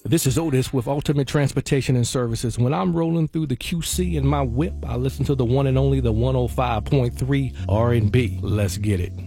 This is Otis with Ultimate Transportation and Services. When I'm rolling through the QC in my whip, I listen to the one and only the 105.3 R&B. Let's get it.